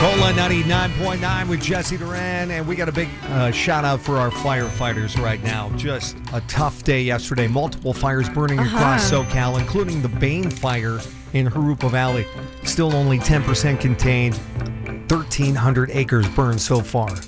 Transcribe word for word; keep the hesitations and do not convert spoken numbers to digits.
Cola ninety-nine point nine with Jesse Duran, and we got a big uh, shout out for our firefighters right now. Just a tough day yesterday. Multiple fires burning Uh-huh. across SoCal, including the Bain fire in Jurupa Valley. Still only ten percent contained. thirteen hundred acres burned so far.